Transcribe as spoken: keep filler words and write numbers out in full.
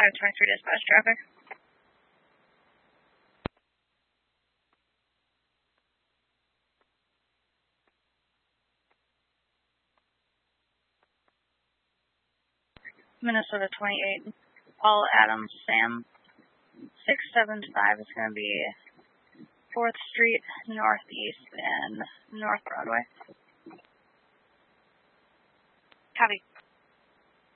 five twenty-three dispatch traffic. Minnesota twenty-eight, Paul Adams Sam, six seven five is going to be fourth Street, Northeast, and North Broadway. Copy.